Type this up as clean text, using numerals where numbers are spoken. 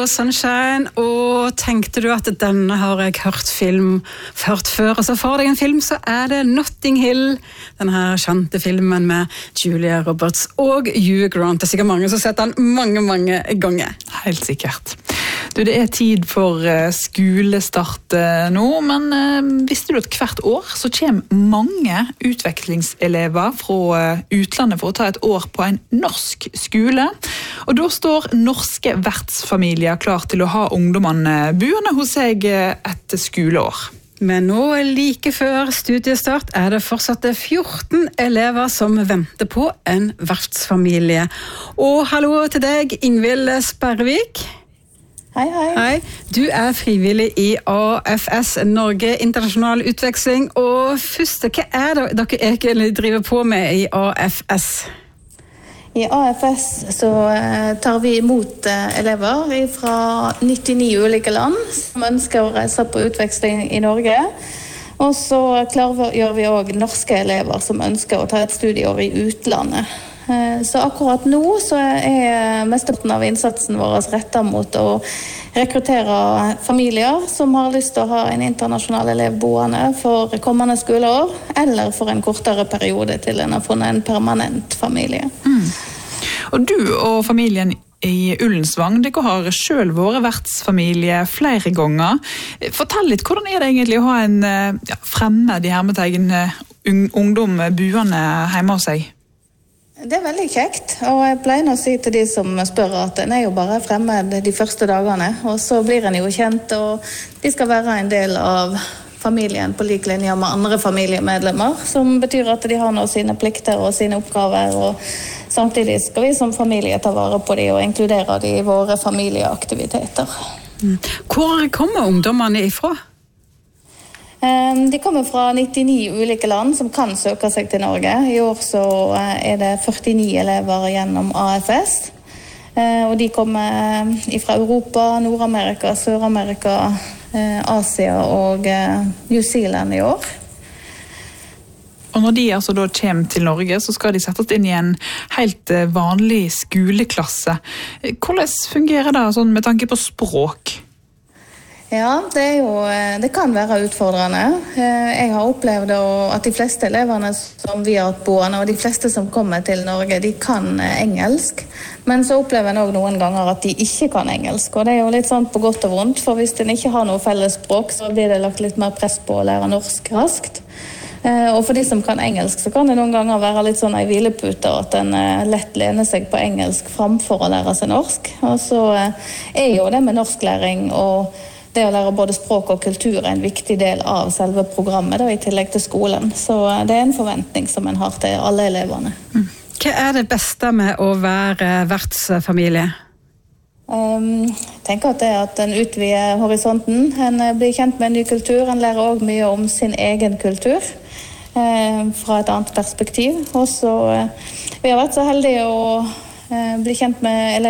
Sunshine, og tenkte du at denne har jeg hørt før, og så får deg en film, så det Notting Hill, denne her kjente filmen med Julia Roberts og Hugh Grant. Det sikkert mange som har sett den mange ganger. Helt sikkert. Du, det tid for skolestart nå, men visste du at hvert år så kommer mange utvekslingselever fra utlandet for å ta et år på en norsk skole, og da står norske vertsfamilier klar til å ha ungdommene boende hos seg etter skoleår. Men nå, like før studiestart, det fortsatt 14 elever som venter på en vertsfamilie. Og hallo til deg, Ingvild Sperrevik. Hei. Hei. Du frivillig i AFS, Norge Internasjonal Utveksling. Og først, hva det dere egentlig driver på med i AFS? I AFS så tar vi imot elever fra 99 ulike land som ønsker å reise på utveksling i Norge. Og så gjør vi også norske elever som ønsker å ta et studieår i utlandet. Så akkurat nå så mesteparten av innsatsen vår rettet mot å rekruttere familier som har lyst til å ha en internasjonal elev boende for kommende skoleår, eller for en kortere periode til en har funnet en permanent familie. Og du og familien i Ullensvang, dere har selv vært vertsfamilie flere ganger. Fortell litt, hvordan det egentlig å ha en fremmed i hermetegn ungdom boende hjemme hos seg? Det veldig kjekt, og jeg pleier å si til de som spør at en jo bare fremmed de første dagene, og så blir en jo kjent, og de skal være en del av familien på lik linje med andre familiemedlemmer, som betyr at de har nå sine plikter og sine oppgaver, og samtidig skal vi som familie ta vare på de og inkludere de i våre familieaktiviteter. Hvor kommer ungdommene ifra? De kommer fra 99 ulike land som kan søke seg til Norge. I år så det 49 elever gjennom AFS. Og de kommer fra Europa, Nord-Amerika, Sør-Amerika, Asia og New Zealand i år. Og når de altså da kommer til Norge, så skal de settes inn i en helt vanlig skoleklasse. Hvordan fungerer det sånn med tanke på språk? Ja, det kan være utfordrende. Jeg har opplevd at de fleste eleverne som vi har hatt boende, og de fleste som kommer til Norge, de kan engelsk. Men så opplever jeg også noen ganger at de ikke kan engelsk, og det jo litt sånn på godt og vondt, for hvis en ikke har noe felles språk, så blir det lagt litt mer press på å lære norsk raskt. Og for de som kan engelsk, så kan det noen ganger være litt sånn en hvilepute, at en lett lener seg på engelsk framfor å lære seg norsk. Og så jo det med norsklæring og det å lære både språk og kultur en viktig del av selve programmet, da, i tillegg til skolen. Så det en forventning som en har til alle eleverne. Hva det beste med å være vertsfamilie? Jeg tenker at det at en utvider horisonten, en blir kjent med en ny kultur, en lærer også mye om sin egen kultur fra et annet perspektiv. Og så vi har vært så heldige å bli kjent med elever